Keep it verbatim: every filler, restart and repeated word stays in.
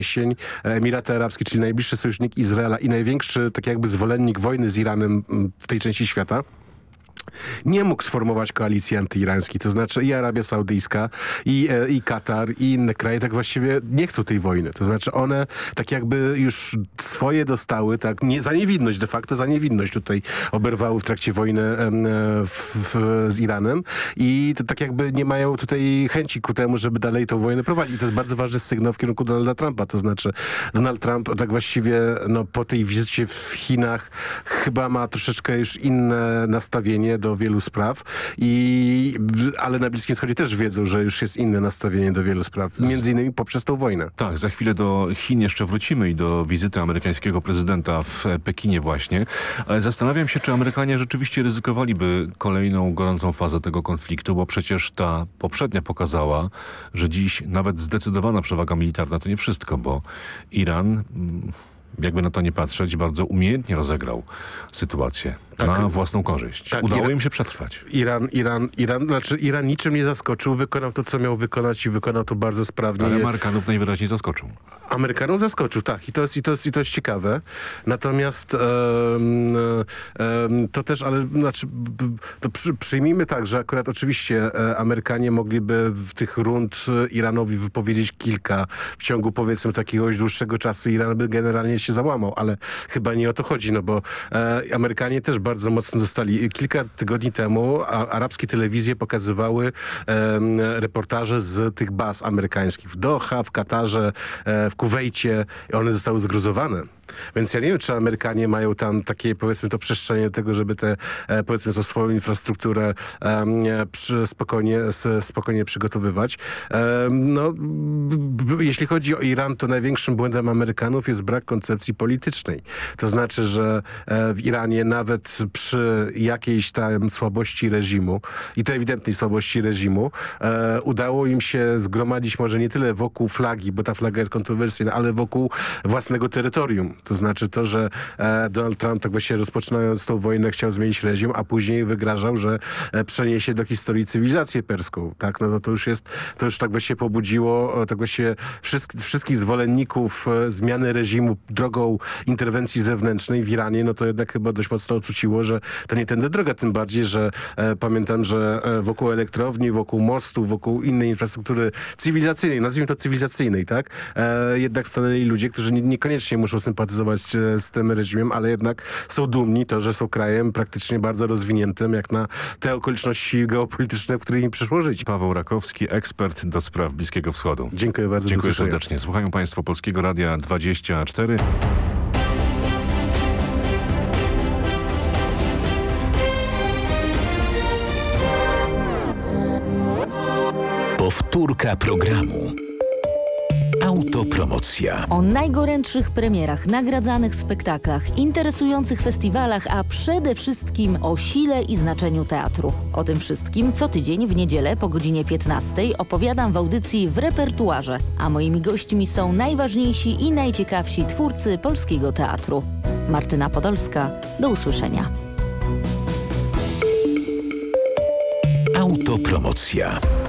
jesień Emiraty Arabskie, czyli najbliższy sojusznik Izraela i największy tak jakby zwolennik wojny z Iranem w tej części świata, nie mógł sformować koalicji antyirańskiej. To znaczy i Arabia Saudyjska, i, i Katar, i inne kraje tak właściwie nie chcą tej wojny. To znaczy one tak jakby już swoje dostały, tak nie, za niewinność de facto, za niewinność tutaj oberwały w trakcie wojny w, w, z Iranem i to tak jakby nie mają tutaj chęci ku temu, żeby dalej tą wojnę prowadzić. I to jest bardzo ważny sygnał w kierunku Donalda Trumpa. To znaczy Donald Trump tak właściwie no, po tej wizycie w Chinach chyba ma troszeczkę już inne nastawienie do wielu spraw, i, ale na Bliskim Wschodzie też wiedzą, że już jest inne nastawienie do wielu spraw, między innymi poprzez tą wojnę. Tak, za chwilę do Chin jeszcze wrócimy i do wizyty amerykańskiego prezydenta w Pekinie właśnie, ale zastanawiam się, czy Amerykanie rzeczywiście ryzykowaliby kolejną gorącą fazę tego konfliktu, bo przecież ta poprzednia pokazała, że dziś nawet zdecydowana przewaga militarna to nie wszystko, bo Iran, jakby na to nie patrzeć, bardzo umiejętnie rozegrał sytuację tak, na własną korzyść. Tak, Udało Iran, im się przetrwać. Iran, Iran, Iran, znaczy Iran niczym nie zaskoczył, wykonał to, co miał wykonać i wykonał to bardzo sprawnie. Ale Amerykanów najwyraźniej zaskoczył. Amerykanów zaskoczył, tak. I to jest, i to jest, i to jest ciekawe. Natomiast um, um, to też, ale znaczy, to przy, przyjmijmy tak, że akurat oczywiście e, Amerykanie mogliby w tych rund Iranowi wypowiedzieć kilka w ciągu powiedzmy takiego dłuższego czasu. Iran by generalnie się załamał, ale chyba nie o to chodzi, no bo e, Amerykanie też bardzo mocno dostali. Kilka tygodni temu a, arabskie telewizje pokazywały e, reportaże z tych baz amerykańskich w Doha, w Katarze, e, w Kuwejcie. One zostały zgruzowane. Więc ja nie wiem, czy Amerykanie mają tam takie, powiedzmy, to przestrzenie do tego, żeby tę, e, powiedzmy, to swoją infrastrukturę e, przy, spokojnie, s, spokojnie przygotowywać. E, no, b, b, jeśli chodzi o Iran, to największym błędem Amerykanów jest brak koncepcji politycznej. To znaczy, że e, w Iranie nawet przy jakiejś tam słabości reżimu, i to ewidentnej słabości reżimu, e, udało im się zgromadzić może nie tyle wokół flagi, bo ta flaga jest kontrowersyjna, ale wokół własnego terytorium. To znaczy to, że e, Donald Trump tak właśnie rozpoczynając tą wojnę chciał zmienić reżim, a później wygrażał, że e, przeniesie do historii cywilizację perską. Tak? No, no to już jest, to już tak właśnie pobudziło tak właśnie wszystk, wszystkich zwolenników e, zmiany reżimu drogą interwencji zewnętrznej w Iranie, no to jednak chyba dość mocno ocuciło, że to nie tędy droga, tym bardziej, że e, pamiętam, że e, wokół elektrowni, wokół mostu, wokół innej infrastruktury cywilizacyjnej, nazwijmy to cywilizacyjnej, tak? E, jednak stanęli ludzie, którzy nie, niekoniecznie muszą sympatyzować z tym reżimem, ale jednak są dumni to, że są krajem praktycznie bardzo rozwiniętym, jak na te okoliczności geopolityczne, w których im przyszło żyć. Paweł Rakowski, ekspert do spraw Bliskiego Wschodu. Dziękuję bardzo. Dziękuję serdecznie. Słuchają Państwo Polskiego Radia dwadzieścia cztery. Powtórka programu. Autopromocja. O najgorętszych premierach, nagradzanych spektaklach, interesujących festiwalach, a przede wszystkim o sile i znaczeniu teatru. O tym wszystkim co tydzień w niedzielę po godzinie piętnastej opowiadam w audycji W repertuarze, a moimi gośćmi są najważniejsi i najciekawsi twórcy polskiego teatru. Martyna Podolska, do usłyszenia. Autopromocja.